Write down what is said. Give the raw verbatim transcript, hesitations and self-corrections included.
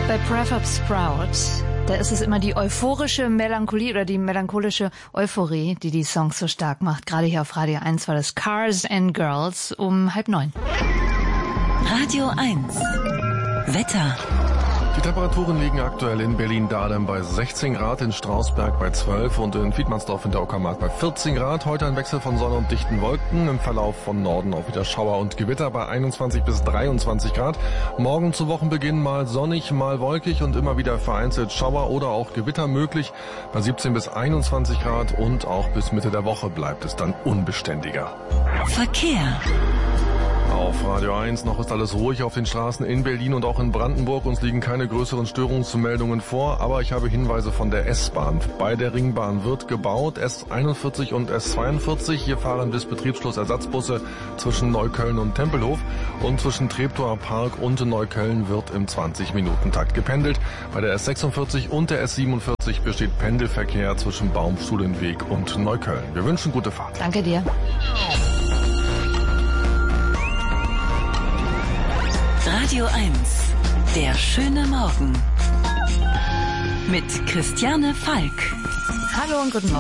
Bei Prefab Sprout, da ist es immer die euphorische Melancholie oder die melancholische Euphorie, die die Songs so stark macht. Gerade hier auf Radio eins war das Cars and Girls um halb neun. Radio eins. Wetter. Die Temperaturen liegen aktuell in Berlin-Dahlem bei sechzehn Grad, in Strausberg bei zwölf und in Wiedmannsdorf in der Uckermark bei vierzehn Grad. Heute ein Wechsel von Sonne und dichten Wolken. Im Verlauf von Norden auch wieder Schauer und Gewitter bei einundzwanzig bis dreiundzwanzig Grad. Morgen zu Wochenbeginn mal sonnig, mal wolkig und immer wieder vereinzelt Schauer oder auch Gewitter möglich bei siebzehn bis einundzwanzig Grad und auch bis Mitte der Woche bleibt es dann unbeständiger. Verkehr. Auf Radio eins, noch ist alles ruhig auf den Straßen in Berlin und auch in Brandenburg. Uns liegen keine größeren Störungsmeldungen vor, aber ich habe Hinweise von der S-Bahn. Bei der Ringbahn wird gebaut, S einundvierzig und S zweiundvierzig. Hier fahren bis Betriebsschluss Ersatzbusse zwischen Neukölln und Tempelhof. Und zwischen Treptower Park und Neukölln wird im zwanzig-Minuten-Takt gependelt. Bei der S sechsundvierzig und der S siebenundvierzig besteht Pendelverkehr zwischen Baumschulenweg und Neukölln. Wir wünschen gute Fahrt. Danke dir. Radio eins. Der schöne Morgen. Mit Christiane Falk. Hallo und guten Morgen.